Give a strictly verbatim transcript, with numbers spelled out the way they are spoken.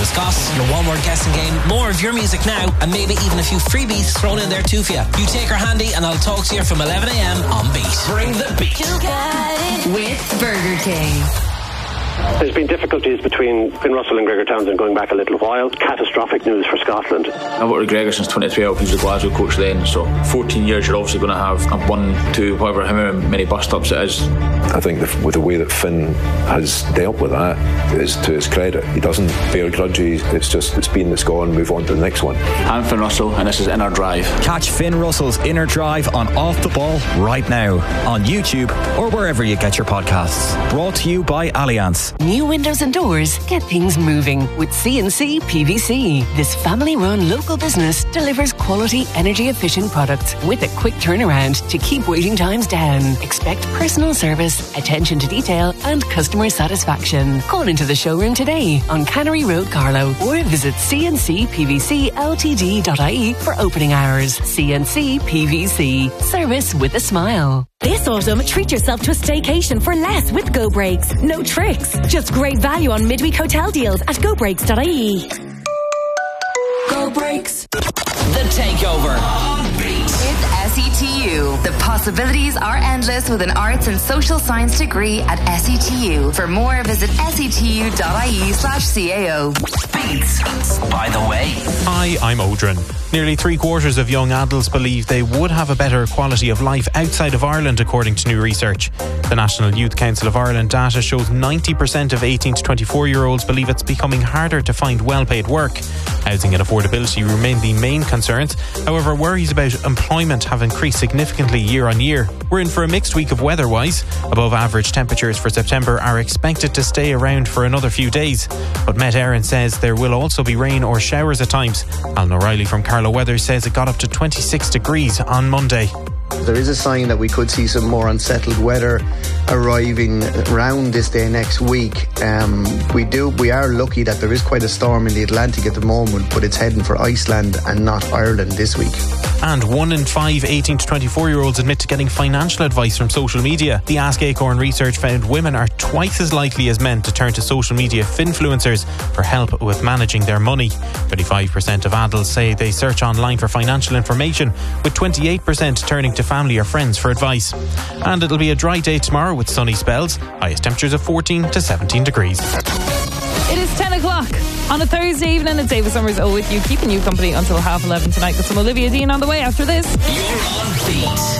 Scots, your one-word guessing game, more of your music now, and maybe even a few freebies thrown in there too for you. You take her handy and I'll talk to you from eleven a.m. on Beat. Bring the beat. You got it with Burger King. There's been difficulties between Finn Russell and Gregor Townsend going back a little while. Catastrophic news for Scotland. I've worked with Gregor since twenty-three. I was the Glasgow coach then, so fourteen years you're obviously going to have a one, two, however however many bus stops it is. I think the, with the way that Finn has dealt with that is to his credit. He doesn't bear grudges. It's just, it's been, it's gone, move on to the next one. I'm Finn Russell and this is Inner Drive. Catch Finn Russell's Inner Drive on Off the Ball right now on YouTube or wherever you get your podcasts. Brought to you by Allianz. New windows and doors, get things moving with C and C P V C. This family-run local business delivers quality, energy-efficient products with a quick turnaround to keep waiting times down. Expect personal service, attention to detail and customer satisfaction. Call into the showroom today on Cannery Road, Carlow, or visit c n c p v c l t d dot i e for opening hours. C n C P V C. Service with a smile. This autumn, treat yourself to a staycation for less with Go Breaks. No tricks, just great value on midweek hotel deals at go breaks dot i e. Go Breaks. The Takeover on Beat. It's S E T U. The possibilities are endless with an arts and social science degree at S E T U. For more, visit s e t u dot i e slash c a o. Beats. By the way. Hi, I'm Odrin. Nearly three quarters of young adults believe they would have a better quality of life outside of Ireland, according to new research. The National Youth Council of Ireland data shows ninety percent of eighteen to twenty-four year olds believe it's becoming harder to find well-paid work. Housing and affordability remain the main concerns. However, worries about employment have increased significantly year on year. We're in for a mixed week of weather-wise. Above average temperatures for September are expected to stay around for another few days. But Met Éireann says there will also be rain or showers at times. Alan O'Reilly from Carlow Weather says it got up to twenty-six degrees on Monday. There is a sign that we could see some more unsettled weather arriving around this day next week. Um, we do, we are lucky that there is quite a storm in the Atlantic at the moment, but it's heading for Iceland and not Ireland this week. And one in five eighteen to twenty-four year olds admit to getting financial advice from social media. The Ask Acorn research found women are twice as likely as men to turn to social media influencers for help with managing their money. thirty-five percent of adults say they search online for financial information, with twenty-eight percent turning to family or friends for advice. And it'll be a dry day tomorrow with sunny spells, highest temperatures of fourteen to seventeen degrees. It is ten o'clock on a Thursday evening. It's Ava Summers O with you, keeping you company until half eleven tonight with some Olivia Dean on the way after this. You're on Beat.